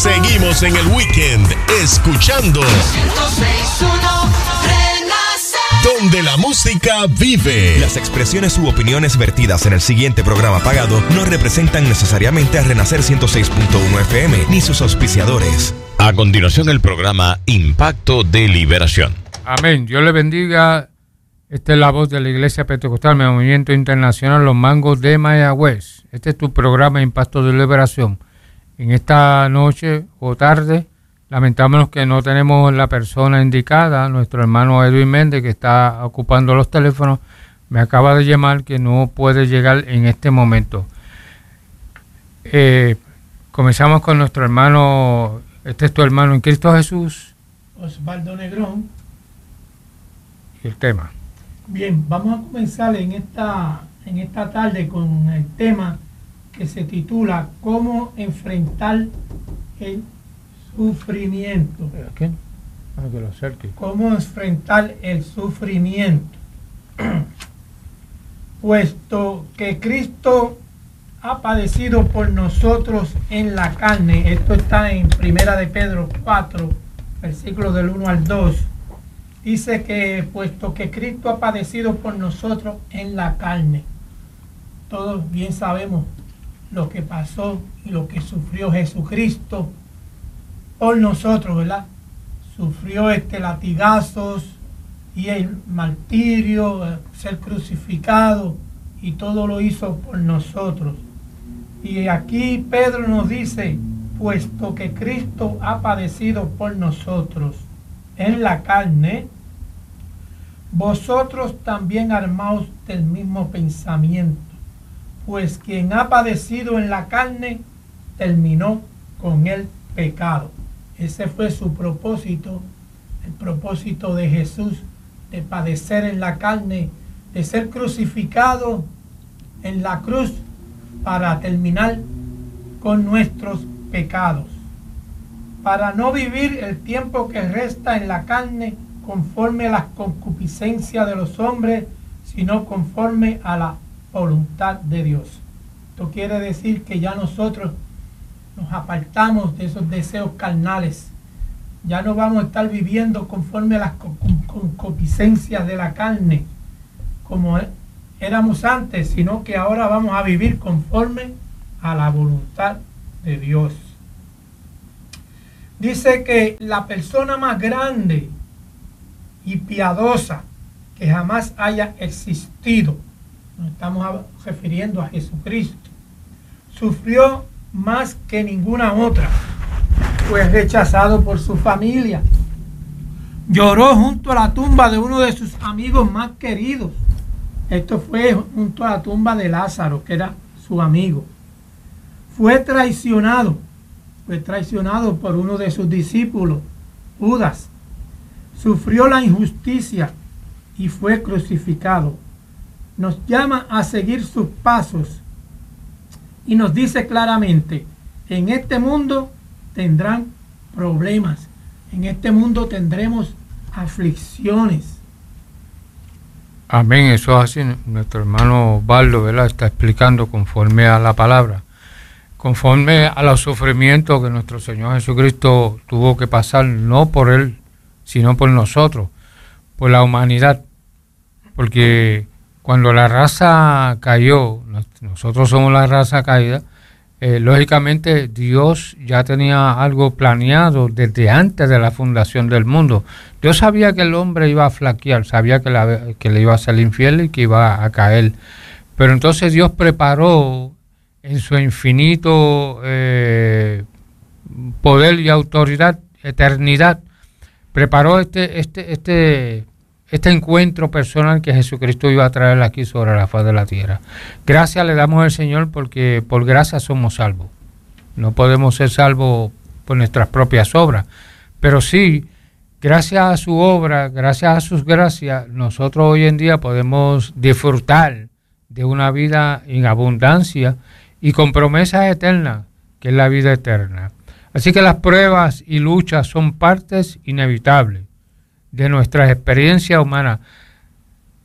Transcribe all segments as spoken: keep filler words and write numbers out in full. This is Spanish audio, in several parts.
Seguimos en el weekend escuchando ciento seis punto uno Renacer. Donde la música vive. Las expresiones u opiniones vertidas en el siguiente programa pagado no representan necesariamente a Renacer ciento seis punto uno F M ni sus auspiciadores. A continuación el programa Impacto de Liberación. Amén. Dios le bendiga. Esta es la voz de la Iglesia Pentecostal, Movimiento Internacional Los Mangos de Mayagüez. Este es tu programa Impacto de Liberación. En esta noche o tarde, lamentamos que no tenemos la persona indicada. Nuestro hermano Edwin Méndez, que está ocupando los teléfonos, me acaba de llamar que no puede llegar en este momento. Eh, comenzamos con nuestro hermano, este es tu hermano en Cristo Jesús, Osvaldo Negrón. Y el tema. Bien, vamos a comenzar en esta, en esta tarde con el tema que se titula ¿Cómo enfrentar el sufrimiento? ¿Qué? Ah, que lo acerque. ¿Cómo enfrentar el sufrimiento? Puesto que Cristo ha padecido por nosotros en la carne, esto está en Primera de Pedro cuatro, versículos del uno al dos, dice que puesto que Cristo ha padecido por nosotros en la carne, todos bien sabemos lo que pasó y lo que sufrió Jesucristo por nosotros, ¿verdad? Sufrió este latigazos y el martirio, ser crucificado, y todo lo hizo por nosotros. Y aquí Pedro nos dice, puesto que Cristo ha padecido por nosotros en la carne, vosotros también armaos del mismo pensamiento, pues quien ha padecido en la carne terminó con el pecado. Ese fue su propósito, el propósito de Jesús, de padecer en la carne, de ser crucificado en la cruz para terminar con nuestros pecados, para no vivir el tiempo que resta en la carne conforme a las concupiscencias de los hombres, sino conforme a la voluntad de Dios. Esto quiere decir que ya nosotros nos apartamos de esos deseos carnales. Ya no vamos a estar viviendo conforme a las concupiscencias de la carne como éramos antes, sino que ahora vamos a vivir conforme a la voluntad de Dios. Dice que la persona más grande y piadosa que jamás haya existido, nos estamos refiriendo a Jesucristo, sufrió más que ninguna otra. Fue rechazado por su familia, lloró junto a la tumba de uno de sus amigos más queridos. Esto fue junto a la tumba de Lázaro, que era su amigo. Fue traicionado, fue traicionado por uno de sus discípulos, Judas. Sufrió la injusticia y fue crucificado. Nos llama a seguir sus pasos y nos dice claramente, en este mundo tendrán problemas, en este mundo tendremos aflicciones. Amén, eso es así. Nuestro hermano Osvaldo, ¿verdad?, está explicando conforme a la palabra, conforme a los sufrimientos que nuestro Señor Jesucristo tuvo que pasar, no por Él, sino por nosotros, por la humanidad. Porque cuando la raza cayó, nosotros somos la raza caída, eh, lógicamente Dios ya tenía algo planeado desde antes de la fundación del mundo. Dios sabía que el hombre iba a flaquear, sabía que, la, que le iba a ser infiel y que iba a caer. Pero entonces Dios preparó en su infinito eh, poder y autoridad, eternidad, preparó este, este, este, este encuentro personal que Jesucristo iba a traer aquí sobre la faz de la tierra. Gracias le damos al Señor porque por gracia somos salvos. No podemos ser salvos por nuestras propias obras, pero sí, gracias a su obra, gracias a sus gracias, nosotros hoy en día podemos disfrutar de una vida en abundancia y con promesas eternas, que es la vida eterna. Así que las pruebas y luchas son partes inevitables de nuestras experiencias humanas.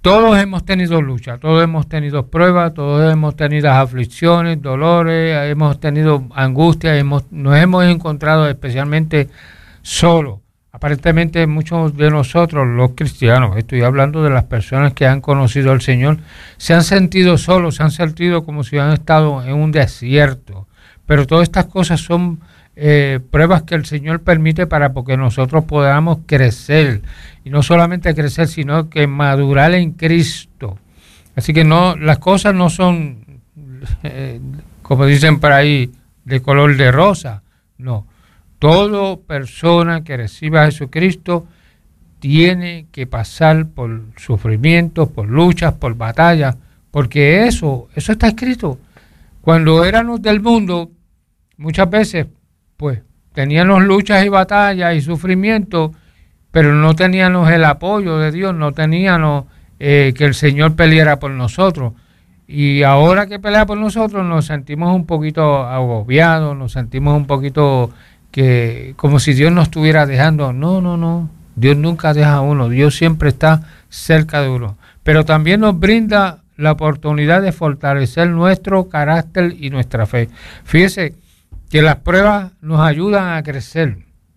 todos hemos tenido lucha, todos hemos tenido pruebas, todos hemos tenido aflicciones, dolores, hemos tenido angustia, hemos, nos hemos encontrado especialmente solos. Aparentemente muchos de nosotros, los cristianos, estoy hablando de las personas que han conocido al Señor, se han sentido solos, se han sentido como si han estado en un desierto. Pero todas estas cosas son eh, pruebas que el Señor permite para que nosotros podamos crecer. Y no solamente crecer, sino que madurar en Cristo. Así que no, las cosas no son, eh, como dicen por ahí, de color de rosa. No. Toda persona que reciba a Jesucristo tiene que pasar por sufrimientos, por luchas, por batallas, porque eso, eso está escrito. Cuando éramos del mundo, muchas veces, pues, teníamos luchas y batallas y sufrimientos, pero no teníamos el apoyo de Dios, no teníamos eh, que el Señor peleara por nosotros. Y ahora que pelea por nosotros nos sentimos un poquito agobiados, nos sentimos un poquito que como si Dios nos estuviera dejando. No, no, no. Dios nunca deja a uno. Dios siempre está cerca de uno. Pero también nos brinda la oportunidad de fortalecer nuestro carácter y nuestra fe. Fíjese que las pruebas nos ayudan a crecer,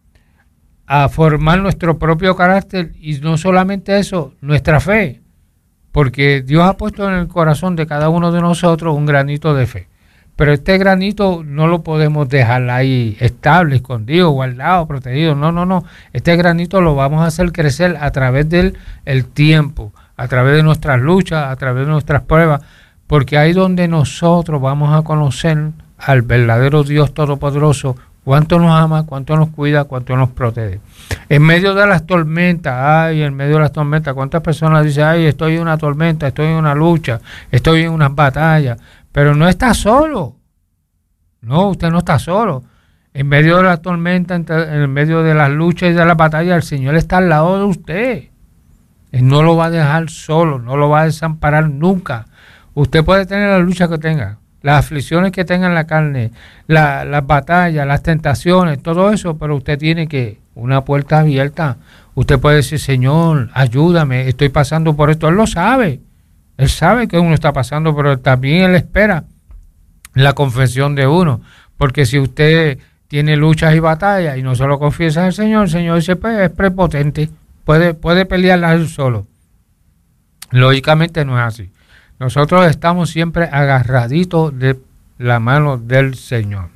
a formar nuestro propio carácter y no solamente eso, nuestra fe. Porque Dios ha puesto en el corazón de cada uno de nosotros un granito de fe. Pero este granito no lo podemos dejar ahí estable, escondido, guardado, protegido. No, no, no. Este granito lo vamos a hacer crecer a través del el tiempo, a través de nuestras luchas, a través de nuestras pruebas, porque ahí donde nosotros vamos a conocer al verdadero Dios Todopoderoso, cuánto nos ama, cuánto nos cuida, cuánto nos protege. En medio de las tormentas, ay, en medio de las tormentas, ¿cuántas personas dicen, ay, estoy en una tormenta, estoy en una lucha, estoy en unas batallas? Pero no está solo. No, usted no está solo. En medio de la tormenta, en medio de las luchas y de las batallas, el Señor está al lado de usted. Él no lo va a dejar solo, no lo va a desamparar nunca. Usted puede tener la lucha que tenga, las aflicciones que tenga en la carne, la, las batallas, las tentaciones, todo eso, pero usted tiene que, una puerta abierta. Usted puede decir, Señor, ayúdame, estoy pasando por esto. Él lo sabe. Él sabe que uno está pasando, pero también Él espera la confesión de uno. Porque si usted tiene luchas y batallas y no se lo confiesa al Señor, el Señor dice, pues es prepotente, puede, puede pelearla él solo. Lógicamente no es así. Nosotros estamos siempre agarraditos de la mano del Señor.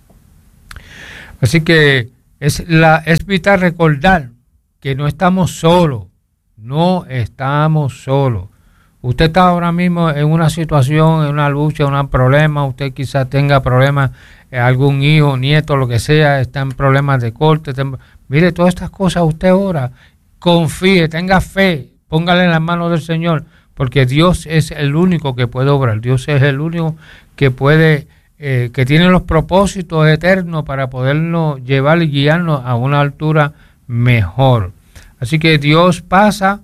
Así que es, la, es vital recordar que no estamos solos, no estamos solos. Usted está ahora mismo en una situación, en una lucha, en un problema, usted quizás tenga problemas, eh, algún hijo, nieto, lo que sea, está en problemas de corte. Está en... Mire, todas estas cosas usted ora, confíe, tenga fe, póngale en las manos del Señor, porque Dios es el único que puede obrar, Dios es el único que puede, eh, que tiene los propósitos eternos para podernos llevar y guiarnos a una altura mejor. Así que Dios pasa,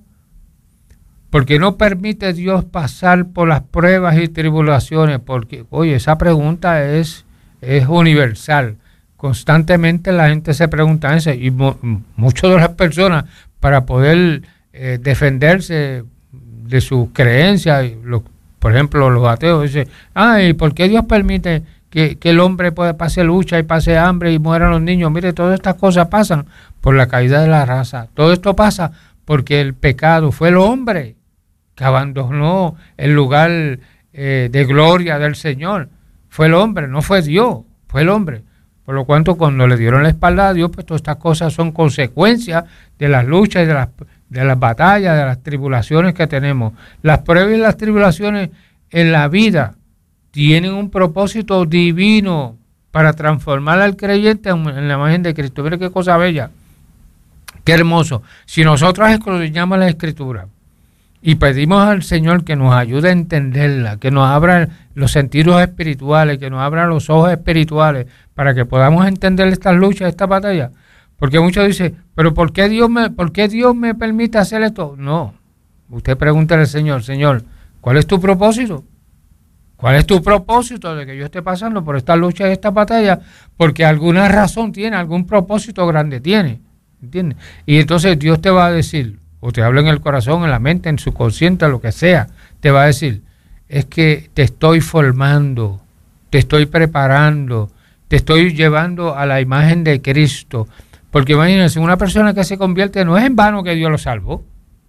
porque no permite Dios pasar por las pruebas y tribulaciones, porque, oye, esa pregunta es, es universal. Constantemente la gente se pregunta eso, y mo, muchas de las personas, para poder eh, defenderse de sus creencias, los, por ejemplo, los ateos dicen, ay, ¿por qué Dios permite que, que el hombre pueda pase lucha y pase hambre y mueran los niños? Mire, todas estas cosas pasan por la caída de la raza. Todo esto pasa porque el pecado fue el hombre que abandonó el lugar eh, de gloria del Señor. Fue el hombre, no fue Dios, fue el hombre. Por lo cuanto, cuando le dieron la espalda a Dios, pues todas estas cosas son consecuencias de las luchas y de las, de las batallas, de las tribulaciones que tenemos. Las pruebas y las tribulaciones en la vida tienen un propósito divino para transformar al creyente en la imagen de Cristo. Mire qué cosa bella, qué hermoso. Si nosotros escudriñamos la Escritura y pedimos al Señor que nos ayude a entenderla, que nos abra los sentidos espirituales, que nos abra los ojos espirituales para que podamos entender estas luchas, estas batallas. Porque muchos dicen, pero ¿por qué Dios me, por qué Dios me permite hacer esto? No, usted pregúntale al Señor, Señor, ¿cuál es tu propósito? ¿Cuál es tu propósito de que yo esté pasando por esta lucha y esta batalla? Porque alguna razón tiene, algún propósito grande tiene, ¿entiendes? Y entonces Dios te va a decir, o te habla en el corazón, en la mente, en su consciente, lo que sea, te va a decir, es que te estoy formando, te estoy preparando, te estoy llevando a la imagen de Cristo. Porque imagínense, una persona que se convierte, no es en vano que Dios lo salvó.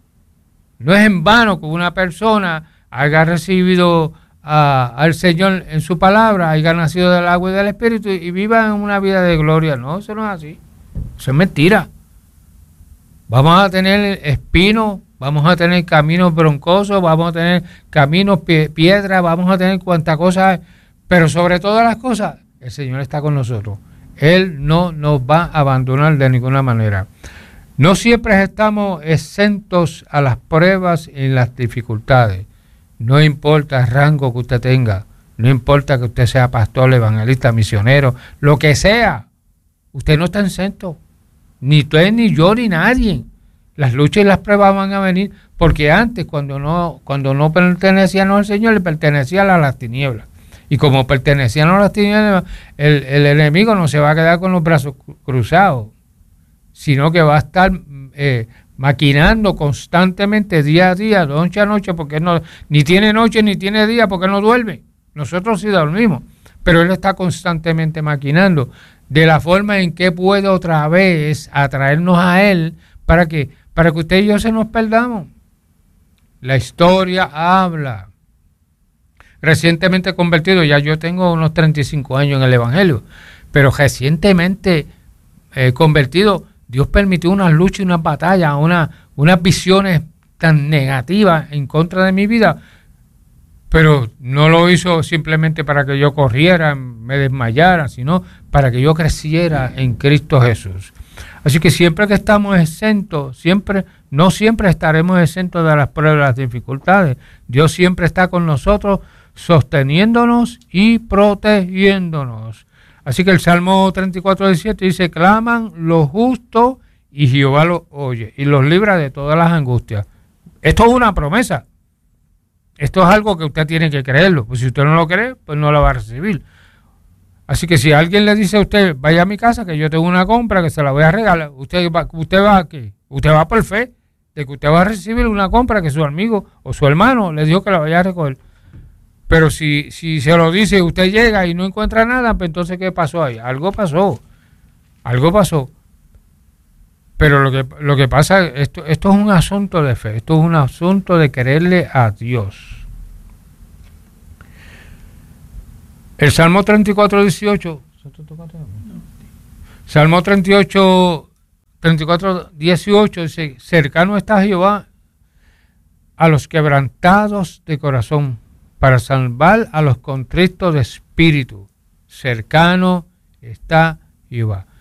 No es en vano que una persona haya recibido a, al Señor en su palabra, haya nacido del agua y del Espíritu y viva en una vida de gloria. No, eso no es así. Eso es mentira. Vamos a tener espinos, vamos a tener caminos broncosos, vamos a tener caminos pie, piedras, vamos a tener cuantas cosas, pero sobre todas las cosas, el Señor está con nosotros. Él no nos va a abandonar de ninguna manera. No siempre estamos exentos a las pruebas y las dificultades. No importa el rango que usted tenga, no importa que usted sea pastor, evangelista, misionero, lo que sea, usted no está exento. Ni usted, ni yo, ni nadie. Las luchas y las pruebas van a venir, porque antes, cuando no, cuando no pertenecían al Señor, le pertenecían a las tinieblas. Y como pertenecían a las tinieblas, el, el enemigo no se va a quedar con los brazos cruzados, sino que va a estar eh, maquinando constantemente, día a día, noche a noche, porque no, ni tiene noche ni tiene día, porque no duerme. Nosotros sí dormimos, pero él está constantemente maquinando de la forma en que puede otra vez atraernos a él para que, para que usted y yo se nos perdamos. La historia habla. Recientemente convertido, ya yo tengo unos treinta y cinco años en el Evangelio, pero recientemente eh, convertido, Dios permitió unas luchas y unas batallas, una, unas visiones tan negativas en contra de mi vida, pero no lo hizo simplemente para que yo corriera, me desmayara, sino para que yo creciera en Cristo Jesús. Así que siempre que estamos exentos, siempre, no siempre estaremos exentos de las pruebas y las dificultades. Dios siempre está con nosotros, sosteniéndonos y protegiéndonos. Así que el Salmo treinta y cuatro, diecisiete dice, claman los justos y Jehová los oye y los libra de todas las angustias. Esto es una promesa. Esto es algo que usted tiene que creerlo. Pues si usted no lo cree, pues no lo va a recibir. Así que si alguien le dice a usted, vaya a mi casa que yo tengo una compra que se la voy a regalar, usted va, usted va aquí, usted va por fe de que usted va a recibir una compra que su amigo o su hermano le dijo que la vaya a recoger. Pero si, si se lo dice, usted llega y no encuentra nada, pues entonces ¿qué pasó ahí? Algo pasó, algo pasó. Pero lo que, lo que pasa, esto, esto es un asunto de fe, esto es un asunto de creerle a Dios. El Salmo treinta y cuatro, dieciocho, Salmo treinta y ocho, treinta y cuatro, dieciocho dice, cercano está Jehová a los quebrantados de corazón, para salvar a los contristos de espíritu. Cercano está Jehová.